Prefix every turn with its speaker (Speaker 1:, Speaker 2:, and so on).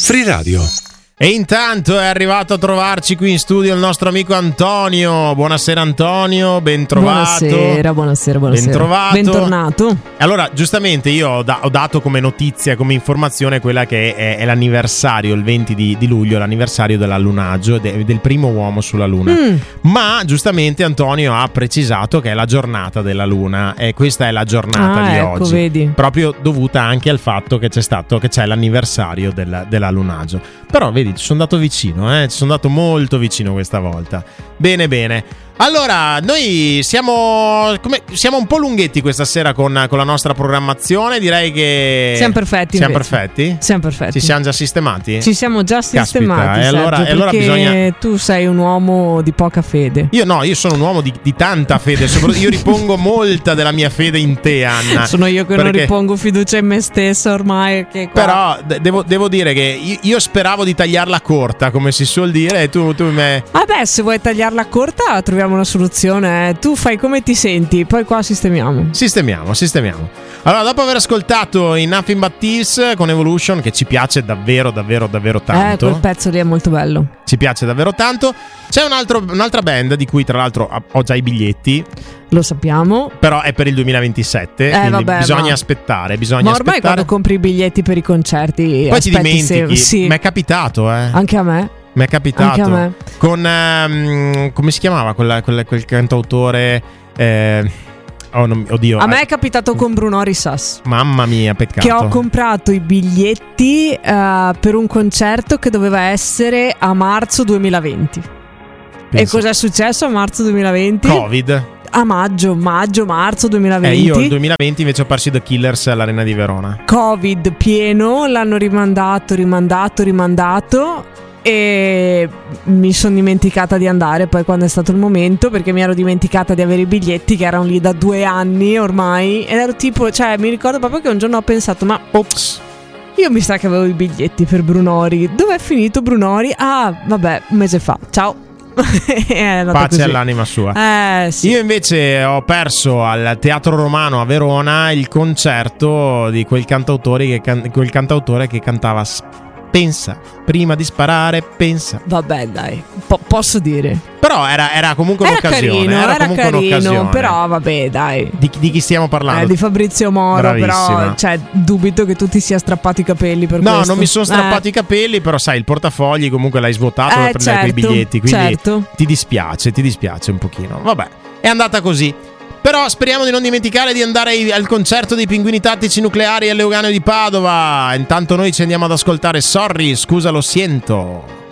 Speaker 1: Free Radio.
Speaker 2: E intanto è arrivato a trovarci qui in studio il nostro amico Antonio. Buonasera Antonio, ben trovato.
Speaker 3: Buonasera.
Speaker 2: Ben trovato.
Speaker 3: Bentornato.
Speaker 2: Allora, giustamente io ho dato come notizia, come informazione quella che è l'anniversario, il 20 di luglio, l'anniversario dell'allunaggio del primo uomo sulla Luna. Ma giustamente Antonio ha precisato che è la giornata della Luna e questa è la giornata di
Speaker 3: ecco,
Speaker 2: oggi.
Speaker 3: Vedi.
Speaker 2: Proprio dovuta anche al fatto che c'è l'anniversario dell'allunaggio. Però vedi, ci sono andato vicino, ci sono andato molto vicino questa volta. Bene. Allora, noi siamo un po' lunghetti questa sera con la nostra programmazione. Direi che
Speaker 3: siamo perfetti.
Speaker 2: Siamo perfetti?
Speaker 3: Siamo perfetti.
Speaker 2: Ci siamo già sistemati?
Speaker 3: Ci siamo già sistemati.
Speaker 2: Caspita,
Speaker 3: Sergio,
Speaker 2: allora bisogna.
Speaker 3: Tu sei un uomo di poca fede.
Speaker 2: Io sono un uomo di tanta fede. Io ripongo molta della mia fede in te, Anna.
Speaker 3: Sono io che non ripongo fiducia in me stesso ormai. Che
Speaker 2: qua... Però devo dire che io speravo di tagliarla corta, come si suol dire, e tu me.
Speaker 3: Vabbè, se vuoi tagliarla corta, troviamo una soluzione. Tu fai come ti senti, poi qua sistemiamo.
Speaker 2: Allora, dopo aver ascoltato i Nothing But Thieves con Evolution, che ci piace davvero tanto,
Speaker 3: quel pezzo lì è molto bello.
Speaker 2: Ci piace davvero tanto. C'è un'altra band di cui tra l'altro ho già i biglietti.
Speaker 3: Lo sappiamo.
Speaker 2: Però è per il 2027, quindi bisogna aspettare.
Speaker 3: Ma ormai quando compri i biglietti per i concerti
Speaker 2: poi ti dimentichi.
Speaker 3: Sì.
Speaker 2: Mi è capitato,
Speaker 3: Anche a me.
Speaker 2: Mi è capitato.
Speaker 3: Anche a me.
Speaker 2: Con come si chiamava quel cantautore? Oddio.
Speaker 3: A me è capitato con Bruno Risas.
Speaker 2: Mamma mia, peccato.
Speaker 3: Che ho comprato i biglietti per un concerto che doveva essere a marzo 2020. E cosa è successo a marzo 2020?
Speaker 2: Covid.
Speaker 3: A marzo 2020.
Speaker 2: Io il 2020 invece ho perso The Killers all'Arena di Verona.
Speaker 3: Covid pieno, l'hanno rimandato e mi sono dimenticata di andare poi quando è stato il momento, perché mi ero dimenticata di avere i biglietti che erano lì da 2 anni ormai, ed ero tipo, mi ricordo proprio che un giorno ho pensato, ma ops, io mi sa che avevo i biglietti per Brunori, dov'è finito Brunori? Ah vabbè, un mese fa, ciao.
Speaker 2: Pace
Speaker 3: così.
Speaker 2: All'anima sua.
Speaker 3: Sì.
Speaker 2: Io invece ho perso al Teatro Romano a Verona il concerto di quel cantautore che cantava Pensa, prima di sparare, pensa.
Speaker 3: Vabbè dai, posso dire.
Speaker 2: Però era comunque un'occasione.
Speaker 3: Era carino, però vabbè dai.
Speaker 2: Di chi stiamo parlando?
Speaker 3: Di Fabrizio Moro.
Speaker 2: Bravissima.
Speaker 3: Però dubito che tu ti sia strappato i capelli per questo.
Speaker 2: No, non mi sono strappato i capelli, però sai, il portafogli comunque l'hai svuotato per prendere quei biglietti, quindi ti dispiace un pochino. Vabbè, è andata così. Però speriamo di non dimenticare di andare al concerto dei Pinguini Tattici Nucleari all'Euganeo di Padova. Intanto noi ci andiamo ad ascoltare Sorry, scusa lo siento.